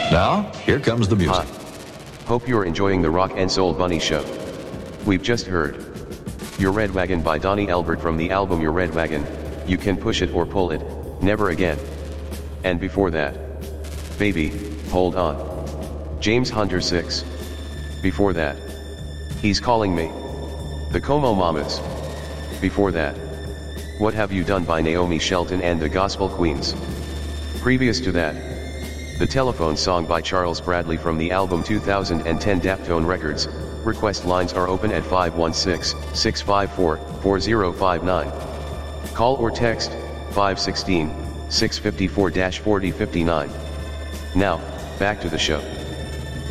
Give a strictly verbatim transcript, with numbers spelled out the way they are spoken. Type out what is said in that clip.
Now, here comes the music. Hi. Hope you're enjoying the Rock and Soul Bunny Show. We've just heard Your Red Wagon by Donnie Elbert from the album Your Red Wagon, You Can Push It or Pull It, Never Again. And before that, Baby, Hold On, James Hunter six. Before that, He's Calling Me, The Como Mamas. Before that, What Have You Done by Naomi Shelton and the Gospel Queens. Previous to that, The Telephone Song by Charles Bradley from the album two thousand ten Daptone Records. Request lines are open at five one six, six five four, four zero five nine. Call or text, five one six, six five four, four zero five nine. Now, back to the show.